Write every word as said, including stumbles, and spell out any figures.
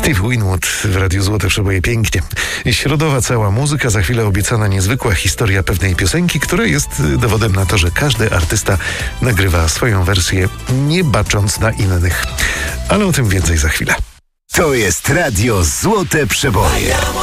Steve Winwood w Radiu Złote Przeboje pięknie. Środowa cała muzyka, za chwilę obiecana niezwykła historia pewnej piosenki, która jest dowodem na to, że każdy artysta nagrywa swoją wersję, nie bacząc na innych. Ale o tym więcej za chwilę. To jest Radio Złote Przeboje.